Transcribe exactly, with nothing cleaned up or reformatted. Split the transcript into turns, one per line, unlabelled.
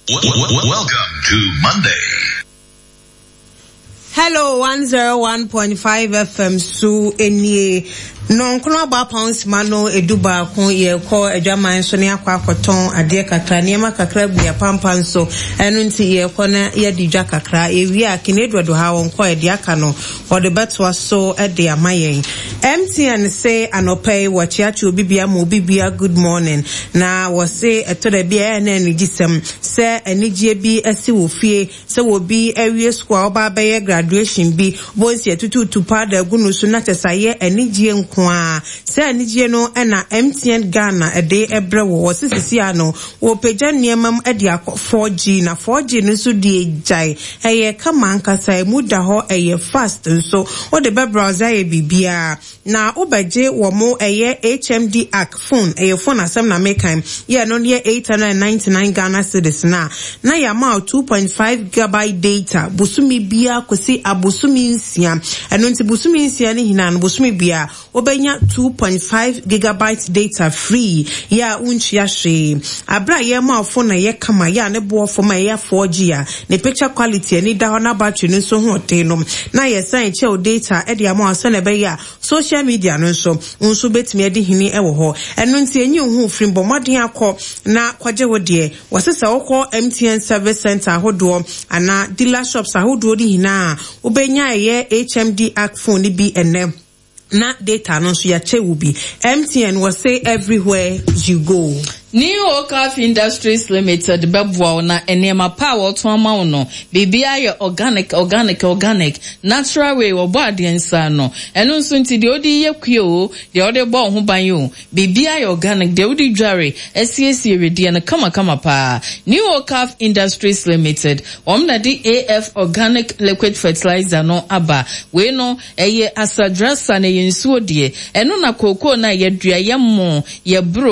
Welcome to Monday.
Hello, one oh one point five F M su enie non kono ba pounds mano eduba kon ye ko adwaman so ne akwa akoton ade kakra ne ma kakra bua pampan so enu nti ye ko na ye didwa kakra ewi a kinedwodo ha won ko e de aka no o de betwa so e de amayen M T N say anopai wachiachi obibia mo obibia good morning na wo say eto de bia na enigisem se enigye bi asi wo fie se wo bi awie school oba ba ye graduation bi bonsi etutu tupa da gunu so na tesaye enigye nko a se enigye no na M T N Ghana ede ebre wo sisisi ano wo peja niemam ede akọ four G na four G no so die jai eye kama nkasa mu da ho eye fast so wo de be browser e bibia na obeje wo mo eye H M D A C phone eye phone asem na mekan ye no ye eight hundred ninety-nine Ghana cedis na na ya ma two point five gigabyte data busumi bia kwesi abusumi nsia eno nti busumi nsia ni hina no busumi bia obenya two point five gigabyte data free ya unchia hwe abra ye ma phone ye kama ya ne bo phone ye four G a ne picture quality ni da na battery no so ho tenom na ye san che o data e dia ma so na be ya social media no so unso betimi ade hini ewo ho eno nti enyi hu frim bomaden akọ na kwaje wo de wasesa wokọ M T N service center ahodo ana dealer shops ahodo di hina obenya ye H M D A C phone bi ene na data no so ya chewu bi M T N will say everywhere you go.
New Okaf Industries Limited bebwa na enema power to ama no bibia ye organic organic organic natural way wo body ensa no eno nso nti de odi ye kwio de odi bo ho ban yo bibia ye organic de odi dware asiesi redi na kama kama pa New Okaf Industries Limited omna di A F organic liquid fertilizer no aba we no eye asadressa na ye nsuo de eno na koko na ye dua ye mo ye bro